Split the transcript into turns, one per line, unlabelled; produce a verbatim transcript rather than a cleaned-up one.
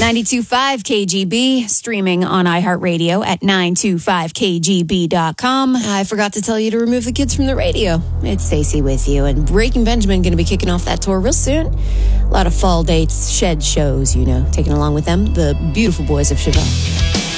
ninety-two point five K G B, streaming on iHeartRadio at nine two five K G B dot com. I forgot to tell you to remove the kids from the radio. It's Stacey with you, and Breaking Benjamin going to be kicking off that tour real soon. A lot of fall dates, shed shows, you know, taking along with them the beautiful boys of Chevelle.